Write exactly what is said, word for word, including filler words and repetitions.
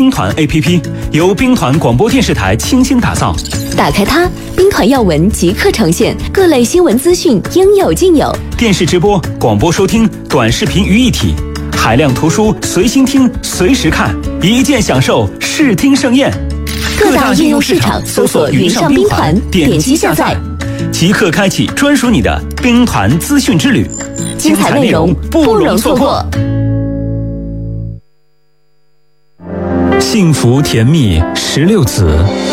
兵团 A P P， 由兵团广播电视台倾心打造。 打开它，兵团要闻即刻呈现，各类新闻资讯应有尽有。 电视直播、广播收听、短视频于一体，海量图书随心听、随时看，一键享受视听盛宴。 各大应用市场搜索“云上兵团”，点击下载， 即刻开启专属你的兵团资讯之旅， 精彩内容不容错过。 幸福甜蜜十六子。